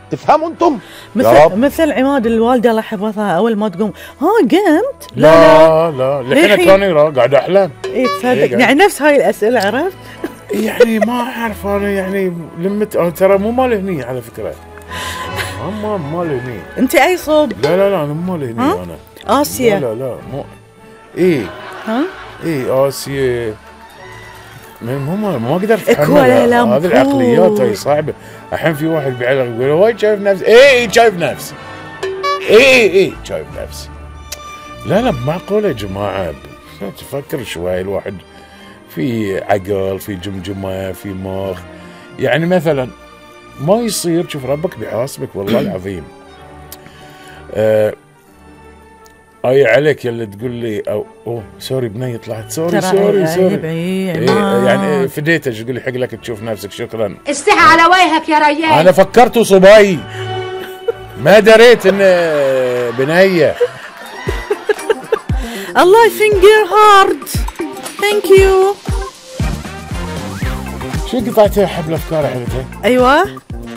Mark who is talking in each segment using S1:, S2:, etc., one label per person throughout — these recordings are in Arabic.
S1: تفهموا انتم؟
S2: مثل عماد الوالده الله يحفظها، اول ما تقوم ها قمت؟
S1: لا لحين كان قاعد احلم.
S2: تصدق يعني نفس هاي الاسئله عرفت؟
S1: يعني ما اعرف انا، يعني لمت انا ترى مو مال هني على فكره. مال هني.
S2: انت اي صوب؟
S1: لا انا مو مال هني انا.
S2: اسيا.
S1: لا مو اسيا. ما اقدر اتحملها هذه العقليات، هاي صعبه. الحين في واحد بيعلق يقول وايد شايف نفسي. شايف نفسي. شايف نفسي. لا معقوله يا جماعه، تفكر شوي. الواحد في عقل، في جمجمه، في مخ. يعني مثلا ما يصير، شوف ربك بيحاسبك والله العظيم. اي عليك يلا تقول لي سوري بني طلعت سوري. يعني فديتك تقول لي حق لك تشوف نفسك، شكرا.
S3: استحى على وجهك يا ريال.
S1: انا فكرت صباي ما دريت ان بنيه.
S2: الله فينجر هارد. ثانك يو.
S1: شو قطعتها حبل افكار حلتها؟
S2: ايوه.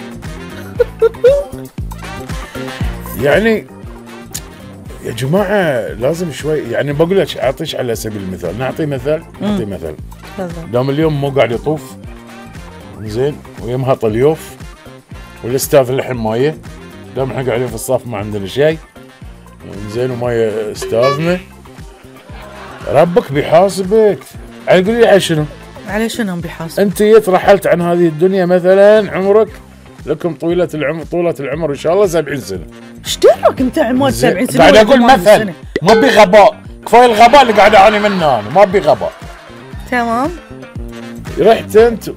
S1: يعني يا جماعه لازم شوي، يعني بقول لك اعطيش على سبيل المثال، نعطي مثال. دام اليوم مو قاعد يطوف زين ويمها طليوف والاستاذ الحين مايه، دام احنا قاعدين في الصف ما عندنا شيء زين ومايه استاذنا، ربك بيحاسبك. تقول لي على شنو
S2: بيحاسبك؟
S1: انت رحلت عن هذه الدنيا مثلا، عمرك لكم طولة العمر ان شاء الله 70 سنه.
S2: ايش درك انت عماد 70 سنه؟
S1: قاعد اقول مثل، ما بغباء، كفايه الغباء اللي قاعد اعاني منه انا، ما بغباء.
S2: تمام.
S1: رحت انت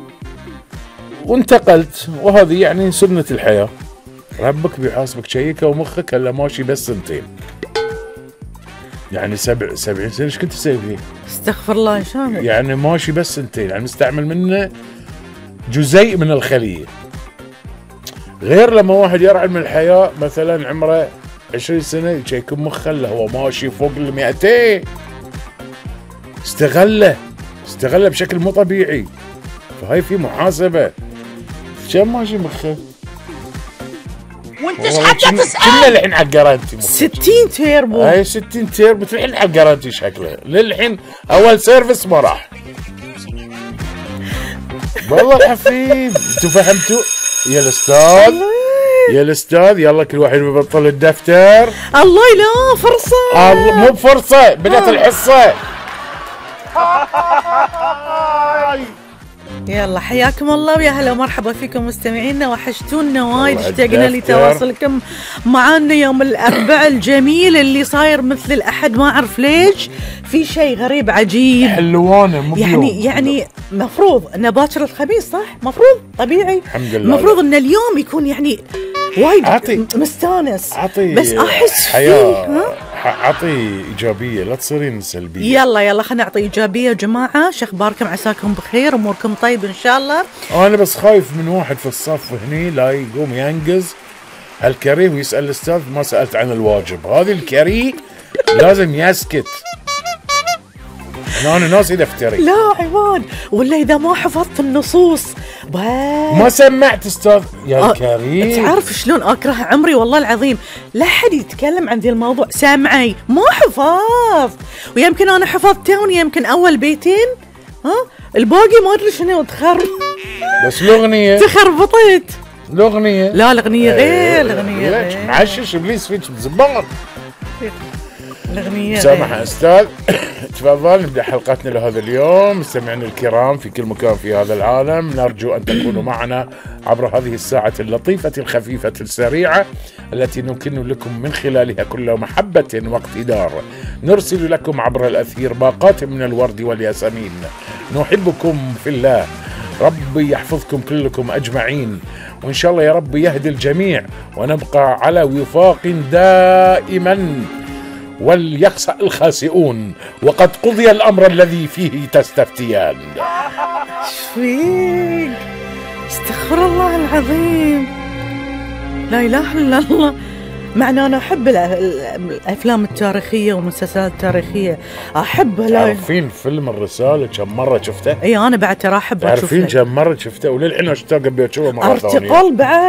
S1: وانتقلت، وهذه يعني سنه الحياه. ربك بيحاسبك شيكه ومخك هلا ماشي بس سنتين. يعني 70 سنه ايش كنت تسوي فيه؟
S2: استغفر الله شلون؟
S1: يعني ماشي بس سنتين، يعني مستعمل منه جزيء من الخليه. غير لما واحد يرعل من الحياه مثلا عمره 20 سنه يكون مخه هو ماشي فوق ال 200. استغله بشكل مو طبيعي. فهاي في محاسبه. كم ماشي مخه؟
S3: وانت ايش حتى تسال؟
S1: كله الحين على الجارانتي
S2: 60 تيربو.
S1: هاي 60 تيربو الحين على الجارانتي شكله. للحين اول سيرفس ما راح. والله الحفيد انتوا فهمتوا؟ يا الاستاذ يلا كل واحد يبطل الدفتر.
S2: الله لا فرصه.
S1: مو بفرصه، بدت الحصه.
S2: يلا حياكم الله ويا هلا ومرحبا فيكم مستمعينا، وحشتونا وايد، اشتقنا لتواصلكم معانا يوم الاربعاء الجميل اللي صاير مثل الاحد، ما اعرف ليش في شيء غريب عجيب.
S1: حلوانه مو
S2: يعني مفروض ان باكر الخميس صح؟ مفروض طبيعي
S1: الحمد لله.
S2: مفروض ان اليوم يكون يعني وايد مستانس، بس احس فيه
S1: اعطي ايجابيه لا تصيرين سلبيه.
S2: يلا خلينا نعطي ايجابيه يا جماعه. شو اخباركم؟ عساكم بخير، اموركم طيب ان شاء الله.
S1: انا بس خايف من واحد في الصف هني لا يقوم ينقز هالكريم ويسال الاستاذ ما سالت عن الواجب. هذه الكريم لازم يسكت. انا ناسي دفتري.
S2: لا عماد، ولا اذا ما حفظت النصوص
S1: ما سمعت استاذ يا كريم.
S2: تعرف شلون اكره عمري والله العظيم لا حد يتكلم عن ذي الموضوع. سامعي ما حفظ، ويمكن انا حفظت توني يمكن اول بيتين، الباقي ما ادري شنو تخرب.
S1: بس الاغنيه
S2: تخربطت.
S1: الاغنيه
S2: لا الاغنيه غير. الاغنيه غير.
S1: معشش ابليس فيك بزبان.
S2: الأغنية
S1: سامح أستاذ. تفضل نبدأ حلقتنا لهذا اليوم. مستمعينا الكرام في كل مكان في هذا العالم، نرجو أن تكونوا معنا عبر هذه الساعة اللطيفة الخفيفة السريعة التي نمكن لكم من خلالها كل محبة واقتدار نرسل لكم عبر الأثير باقات من الورد والياسمين. نحبكم في الله، ربي يحفظكم كلكم أجمعين، وإن شاء الله يا رب يهدي الجميع ونبقى على وفاق دائما، وليخسأ الخاسئون وقد قضي الأمر الذي فيه تستفتيان.
S2: شفيق استغفر الله العظيم، لا إله إلا الله. معنى أنا أحب الأفلام التاريخية والمسلسلات التاريخية، أحبها.
S1: تعرفين فيلم الرسالة كم مرة شفته؟
S2: أي أنا بعد ترى أحب أشوفه.
S1: تعرفين كم مرة شفته وللحين أشتاق أبي أشوفه مرة ثانية.
S2: أرتقل بعد